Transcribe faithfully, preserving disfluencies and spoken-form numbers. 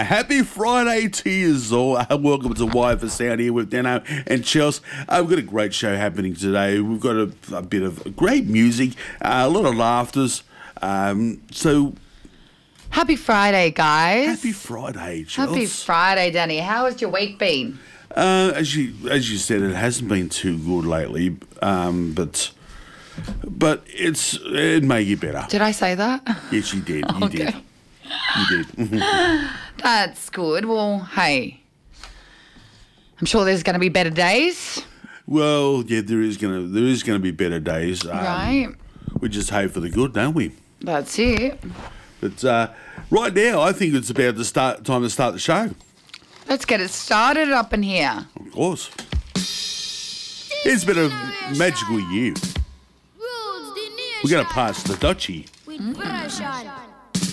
happy Friday to you all. Uh, welcome to Wire for Sound here with Dano and Chelsea. Uh, we've got a great show happening today. We've got a, a bit of great music, uh, a lot of laughters. Um, so, happy Friday, guys. Happy Friday, Chelsea. Happy Friday, Danny. How has your week been? Uh, as you as you said, it hasn't been too good lately, um, but but it's it may get better. Did I say that? Yes, you did. You Okay. did. You did. That's good. Well, hey, I'm sure there's going to be better days. Well, yeah, there is gonna there is gonna be better days. Um, Right. We just hope for the good, don't we? That's it. But uh, right now, I think it's about the start time to start the show. Let's get it started up in here. Of course. It's been a magical year. We're going to pass the Dutchie. With brush on.